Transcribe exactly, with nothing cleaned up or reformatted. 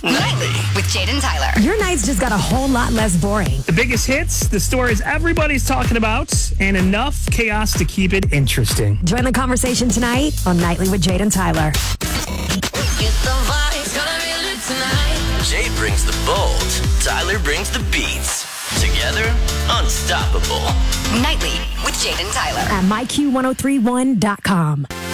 Nightly with Jaden Tyler. Your nights just got a whole lot less boring. The biggest hits, the stories everybody's talking about, and enough chaos to keep it interesting. Join the conversation tonight on Nightly with Jaden Tyler. Jade brings the bold, Tyler brings the beats. Together, unstoppable. Nightly with Jaden Tyler. At my Q one oh three one dot com.